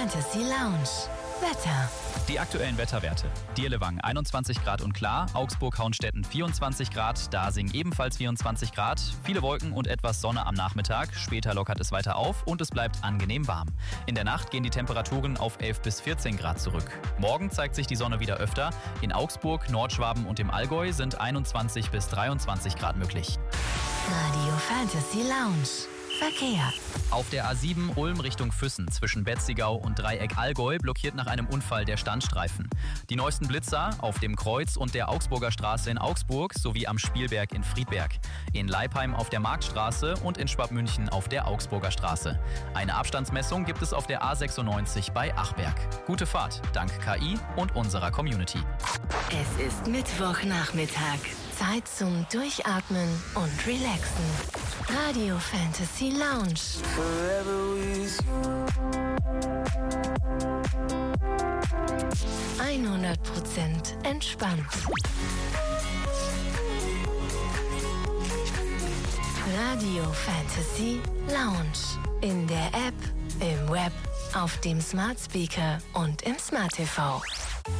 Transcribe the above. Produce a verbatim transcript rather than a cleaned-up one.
Fantasy Lounge. Wetter. Die aktuellen Wetterwerte. Dirlewang einundzwanzig Grad und klar, Augsburg-Hauenstetten vierundzwanzig Grad, Dasing ebenfalls vierundzwanzig Grad, viele Wolken und etwas Sonne am Nachmittag, später lockert es weiter auf und es bleibt angenehm warm. In der Nacht gehen die Temperaturen auf elf bis vierzehn Grad zurück. Morgen zeigt sich die Sonne wieder öfter. In Augsburg, Nordschwaben und im Allgäu sind einundzwanzig bis dreiundzwanzig Grad möglich. Radio Fantasy Lounge. Verkehr. Auf der A sieben Ulm Richtung Füssen zwischen Betzigau und Dreieck Allgäu blockiert nach einem Unfall der Standstreifen. Die neuesten Blitzer auf dem Kreuz und der Augsburger Straße in Augsburg sowie am Spielberg in Friedberg. In Leipheim auf der Marktstraße und in Schwabmünchen auf der Augsburger Straße. Eine Abstandsmessung gibt es auf der A sechsundneunzig bei Achberg. Gute Fahrt dank K I und unserer Community. Es ist Mittwochnachmittag. Zeit zum Durchatmen und Relaxen. Radio Fantasy Lounge. hundert Prozent entspannt. Radio Fantasy Lounge. In der App, im Web, auf dem Smart Speaker und im Smart T V.